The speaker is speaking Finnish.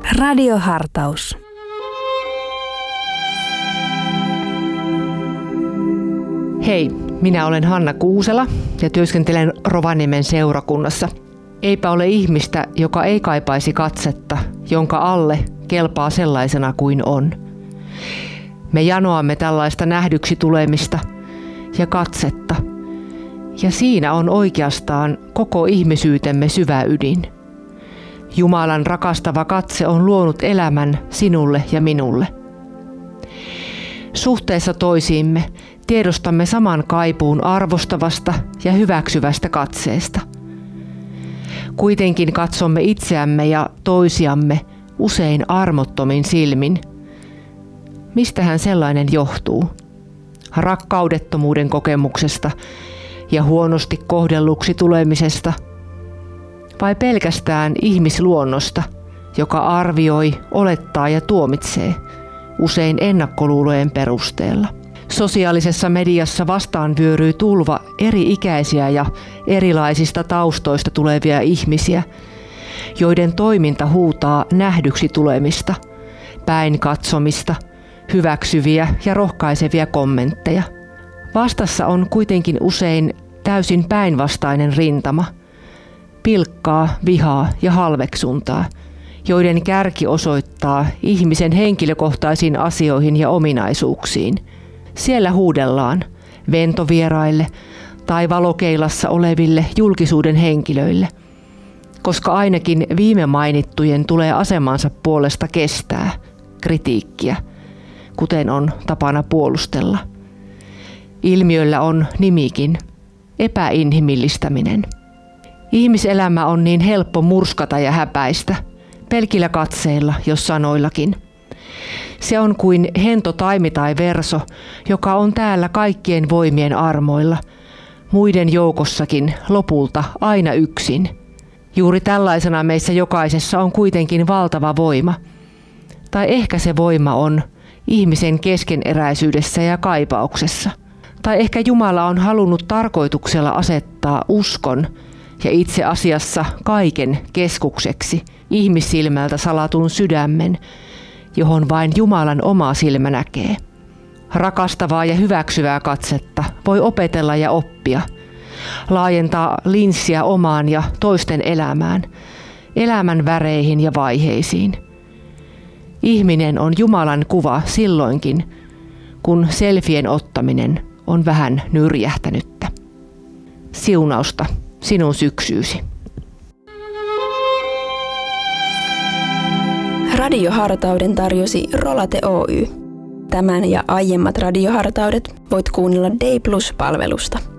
Radiohartaus. Hei, minä olen Hanna Kuusela ja työskentelen Rovaniemen seurakunnassa. Eipä ole ihmistä, joka ei kaipaisi katsetta, jonka alle kelpaa sellaisena kuin on. Me janoamme tällaista nähdyksi tulemista ja katsetta. Ja siinä on oikeastaan koko ihmisyytemme syvä ydin. Jumalan rakastava katse on luonut elämän sinulle ja minulle. Suhteessa toisiimme tiedostamme saman kaipuun arvostavasta ja hyväksyvästä katseesta. Kuitenkin katsomme itseämme ja toisiamme usein armottomin silmin. Mistähän sellainen johtuu? Rakkaudettomuuden kokemuksesta ja huonosti kohdelluksi tulemisesta? Vai pelkästään ihmisluonnosta, joka arvioi, olettaa ja tuomitsee, usein ennakkoluulojen perusteella? Sosiaalisessa mediassa vastaan vyöryy tulva eri-ikäisiä ja erilaisista taustoista tulevia ihmisiä, joiden toiminta huutaa nähdyksi tulemista, päin katsomista, hyväksyviä ja rohkaisevia kommentteja. Vastassa on kuitenkin usein täysin päinvastainen rintama, pilkkaa, vihaa ja halveksuntaa, joiden kärki osoittaa ihmisen henkilökohtaisiin asioihin ja ominaisuuksiin. Siellä huudellaan ventovieraille tai valokeilassa oleville julkisuuden henkilöille, koska ainakin viime mainittujen tulee asemansa puolesta kestää kritiikkiä, kuten on tapana puolustella. Ilmiöllä on nimikin, epäinhimillistäminen. Ihmiselämä on niin helppo murskata ja häpäistä, pelkillä katseilla, jos sanoillakin. Se on kuin hento taimi tai verso, joka on täällä kaikkien voimien armoilla, muiden joukossakin lopulta aina yksin. Juuri tällaisena meissä jokaisessa on kuitenkin valtava voima. Tai ehkä se voima on ihmisen keskeneräisyydessä ja kaipauksessa. Tai ehkä Jumala on halunnut tarkoituksella asettaa uskon ja itse asiassa kaiken keskukseksi ihmissilmältä salatun sydämen, johon vain Jumalan oma silmä näkee. Rakastavaa ja hyväksyvää katsetta voi opetella ja oppia, laajentaa linssiä omaan ja toisten elämään, elämän väreihin ja vaiheisiin. Ihminen on Jumalan kuva silloinkin, kun selfien ottaminen on vähän nyrjähtänyttä. Siunausta sinun syksyysi. Radiohartauden tarjosi Rolate Oy. Tämän ja aiemmat radiohartaudet voit kuunnella Day Plus-palvelusta.